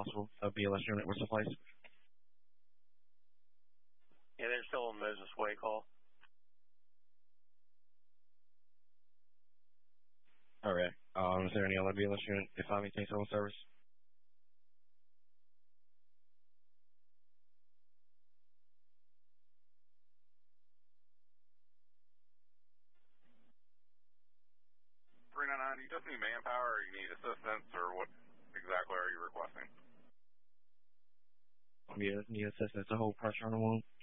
possible BLS unit was sufficed. Yeah, they're still on Moses Way call. Alright. Is there any other BLS unit if I maintain cell service? Do you just need manpower, or you need assistance, or what exactly are you requesting? Yeah, need assistance to hold pressure on the wound.